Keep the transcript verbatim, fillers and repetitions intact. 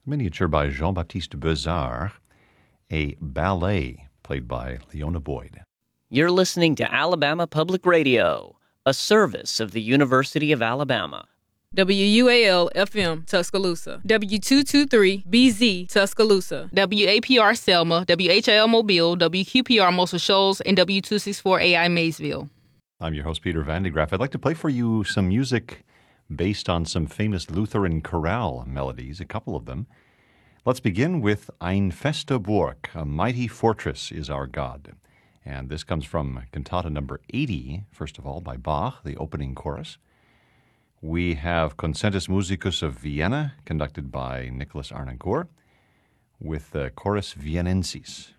miniature by Jean-Baptiste Bezzard, a ballet played by Leona Boyd. You're listening to Alabama Public Radio, a service of the University of Alabama. W U A L F M Tuscaloosa, W two twenty-three B Z Tuscaloosa, W A P R Selma, W H L Mobile, W Q P R Muscle Shoals, and W two sixty-four A I Maysville. I'm your host, Peter Van de Graaff. I'd like to play for you some music based on some famous Lutheran chorale melodies, a couple of them. Let's begin with Ein feste Burg, a mighty fortress is our God. And this comes from cantata number eighty, first of all, by Bach, the opening chorus. We have Concertus Musicus of Vienna, conducted by Nicholas Arnoncourt, with the Chorus Viennensis.